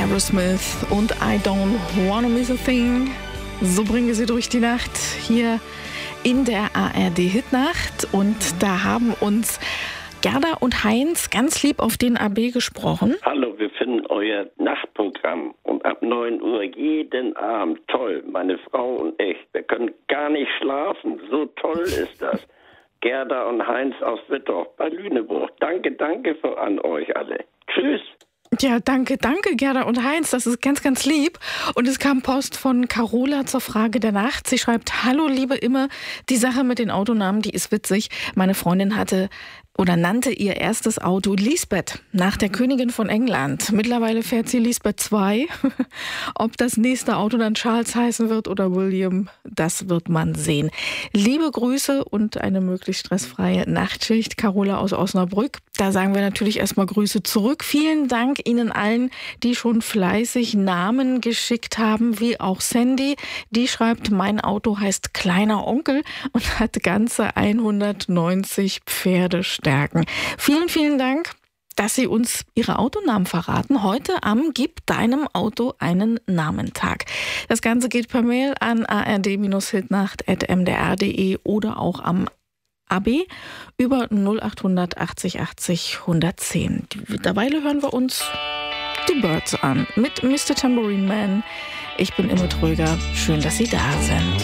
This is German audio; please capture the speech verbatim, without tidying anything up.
Aerosmith und I Don't Wanna Miss a Thing. So bringen wir sie durch die Nacht hier in der A R D-Hitnacht. Und da haben uns Gerda und Heinz ganz lieb auf den A B gesprochen. Hallo, wir finden euer Nachtprogramm und ab neun Uhr jeden Abend toll. Meine Frau und ich, wir können gar nicht schlafen. So toll ist das. Gerda und Heinz aus Wittorf bei Lüneburg. Danke, danke für, an euch alle. Tschüss. Ja, danke, danke, Gerda und Heinz. Das ist ganz, ganz lieb. Und es kam Post von Carola zur Frage der Nacht. Sie schreibt: Hallo, liebe Imme, die Sache mit den Autonamen, die ist witzig. Meine Freundin hatte oder nannte ihr erstes Auto Lisbeth, nach der Königin von England. Mittlerweile fährt sie Lisbeth zwei. Ob das nächste Auto dann Charles heißen wird oder William, das wird man sehen. Liebe Grüße und eine möglichst stressfreie Nachtschicht. Carola aus Osnabrück. Da sagen wir natürlich erstmal Grüße zurück. Vielen Dank Ihnen allen, die schon fleißig Namen geschickt haben, wie auch Sandy. Die schreibt: Mein Auto heißt Kleiner Onkel und hat ganze hundertneunzig Pferdestärken. Vielen, vielen Dank, dass Sie uns Ihre Autonamen verraten. Heute am Gib deinem Auto einen Namentag. Das Ganze geht per Mail an a r d hitnacht at m d r punkt d e oder auch am A B über null acht hundert achtzig achtzig hundertzehn. Mittlerweile hören wir uns die Birds an mit Mister Tambourine Man. Ich bin Imme Tröger. Schön, dass Sie da sind.